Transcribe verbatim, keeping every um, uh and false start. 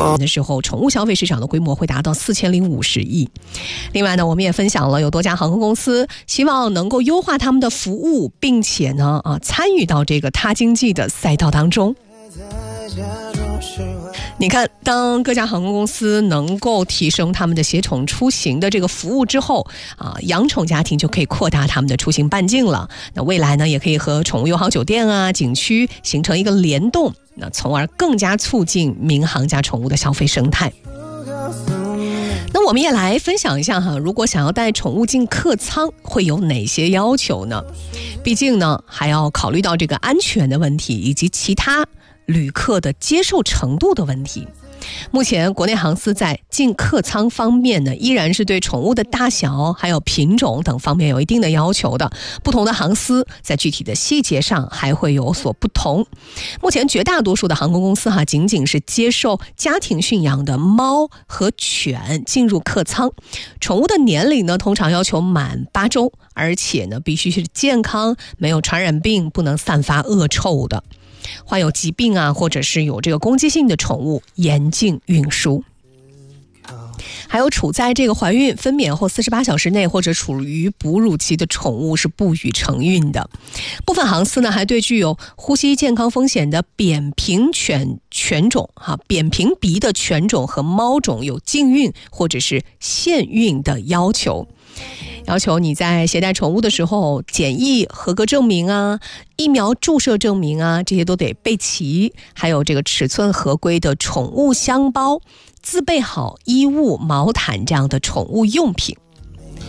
的时候，宠物消费市场的规模会达到四千零五十亿。另外呢，我们也分享了有多家航空公司希望能够优化他们的服务，并且呢啊参与到这个他经济的赛道当中。你看，当各家航空公司能够提升他们的携宠出行的这个服务之后啊，养宠家庭就可以扩大他们的出行半径了。那未来呢，也可以和宠物友好酒店啊、景区形成一个联动，那从而更加促进民航加宠物的消费生态。那我们也来分享一下哈，如果想要带宠物进客舱，会有哪些要求呢？毕竟呢，还要考虑到这个安全的问题，以及其他旅客的接受程度的问题。目前国内航司在进客舱方面呢，依然是对宠物的大小还有品种等方面有一定的要求的。不同的航司在具体的细节上还会有所不同。目前绝大多数的航空公司哈，仅仅是接受家庭驯养的猫和犬进入客舱。宠物的年龄呢，通常要求满八周，而且呢，必须是健康，没有传染病，不能散发恶臭的。患有疾病啊，或者是有这个攻击性的宠物严禁运输。还有处在这个怀孕分娩后四十八小时内或者处于哺乳期的宠物是不予承运的。部分航司呢，还对具有呼吸健康风险的扁平犬犬种哈、啊，扁平鼻的犬种和猫种有禁运或者是限运的要求。要求你在携带宠物的时候，检疫合格证明啊、疫苗注射证明啊，这些都得备齐，还有这个尺寸合规的宠物箱包，自备好衣物、毛毯这样的宠物用品。